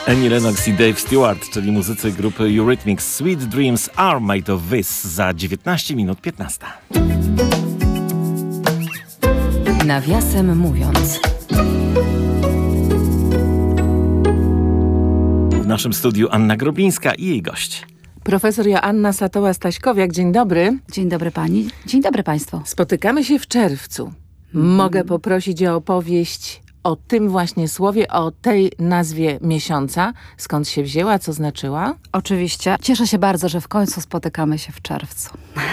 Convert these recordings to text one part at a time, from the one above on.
Annie Lennox i Dave Stewart, czyli muzycy grupy Eurythmics. Sweet Dreams Are Made of This za 19 minut 15. Nawiasem mówiąc. W naszym studiu Anna Grobińska i jej gość. Profesor Joanna Satoła-Staśkowiak. Dzień dobry. Dzień dobry pani. Dzień dobry państwu. Spotykamy się w czerwcu. Mogę poprosić o opowieść o tym właśnie słowie, o tej nazwie miesiąca. Skąd się wzięła, co znaczyła? Oczywiście. Cieszę się bardzo, że w końcu spotykamy się w czerwcu.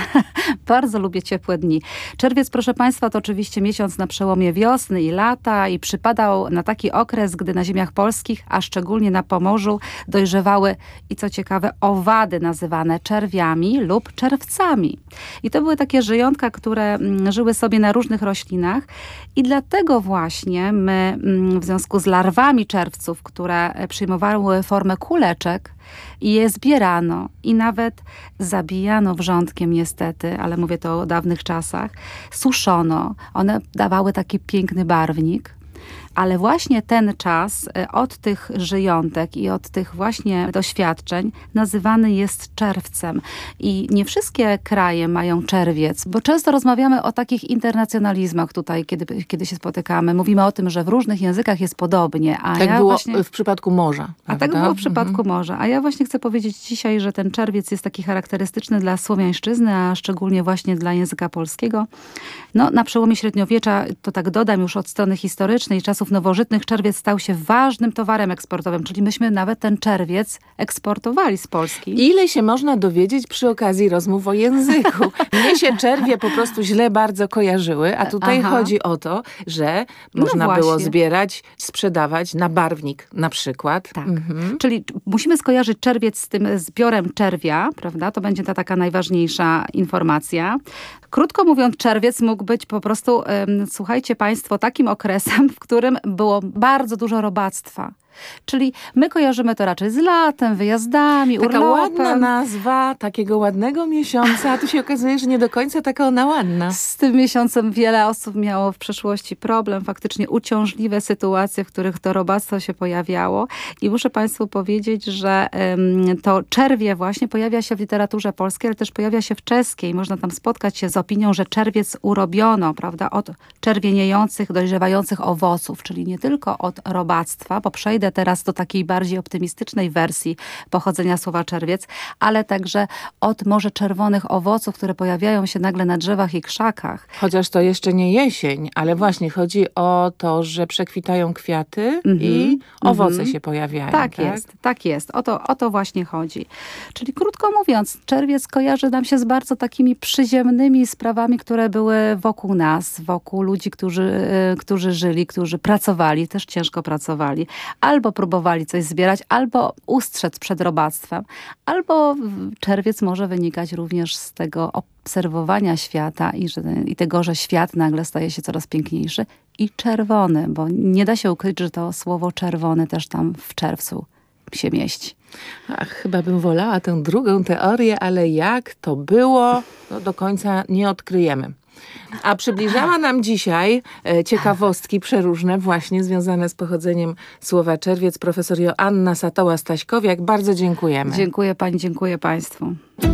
Bardzo lubię ciepłe dni. Czerwiec, proszę państwa, to oczywiście miesiąc na przełomie wiosny i lata i przypadał na taki okres, gdy na ziemiach polskich, a szczególnie na Pomorzu, dojrzewały i co ciekawe owady nazywane czerwiami lub czerwcami. I to były takie żyjątka, które żyły sobie na różnych roślinach i dlatego właśnie my w związku z larwami czerwców, które przyjmowały formę kuleczek i je zbierano i nawet zabijano wrzątkiem niestety, ale mówię to o dawnych czasach, suszono. One dawały taki piękny barwnik. Ale właśnie ten czas od tych żyjątek i od tych właśnie doświadczeń nazywany jest czerwcem. I nie wszystkie kraje mają czerwiec, bo często rozmawiamy o takich internacjonalizmach tutaj, kiedy się spotykamy. Mówimy o tym, że w różnych językach jest podobnie. Tak było w przypadku morza. A tak było w przypadku morza. A ja właśnie chcę powiedzieć dzisiaj, że ten czerwiec jest taki charakterystyczny dla słowiańszczyzny, a szczególnie właśnie dla języka polskiego. No, na przełomie średniowiecza, to tak dodam już od strony historycznej, czasów nowożytnych, czerwiec stał się ważnym towarem eksportowym, czyli myśmy nawet ten czerwiec eksportowali z Polski. Ile się można dowiedzieć przy okazji rozmów o języku? Mnie się czerwie po prostu źle bardzo kojarzyły, a tutaj chodzi o to, że można było zbierać, sprzedawać na barwnik na przykład. Tak, czyli musimy skojarzyć czerwiec z tym zbiorem czerwia, prawda? To będzie ta taka najważniejsza informacja. Krótko mówiąc, czerwiec mógł być po prostu, słuchajcie państwo, takim okresem, w którym było bardzo dużo robactwa. Czyli my kojarzymy to raczej z latem, wyjazdami, urlopem. Taka ładna nazwa takiego ładnego miesiąca, a tu się okazuje, że nie do końca taka ona ładna. Z tym miesiącem wiele osób miało w przeszłości problem, faktycznie uciążliwe sytuacje, w których to robactwo się pojawiało. I muszę państwu powiedzieć, że to czerwie właśnie pojawia się w literaturze polskiej, ale też pojawia się w czeskiej. Można tam spotkać się z opinią, że czerwiec urobiono, prawda, od czerwieniejących, dojrzewających owoców, czyli nie tylko od robactwa, bo przejdę teraz do takiej bardziej optymistycznej wersji pochodzenia słowa czerwiec, ale także od może czerwonych owoców, które pojawiają się nagle na drzewach i krzakach. Chociaż to jeszcze nie jesień, ale właśnie chodzi o to, że przekwitają kwiaty i owoce się pojawiają. Tak jest. O to właśnie chodzi. Czyli krótko mówiąc, czerwiec kojarzy nam się z bardzo takimi przyziemnymi sprawami, które były wokół nas, wokół ludzi, którzy żyli, którzy pracowali, też ciężko pracowali. Albo próbowali coś zbierać, albo ustrzec przed robactwem, albo czerwiec może wynikać również z tego obserwowania świata i tego, że świat nagle staje się coraz piękniejszy i czerwony, bo nie da się ukryć, że to słowo czerwony też tam w czerwcu się mieści. Chyba bym wolała tę drugą teorię, ale jak to było, to do końca nie odkryjemy. A przybliżała nam dzisiaj ciekawostki przeróżne, właśnie związane z pochodzeniem słowa czerwiec, profesor Joanna Satoła-Staśkowiak. Bardzo dziękujemy. Dziękuję pani, dziękuję państwu.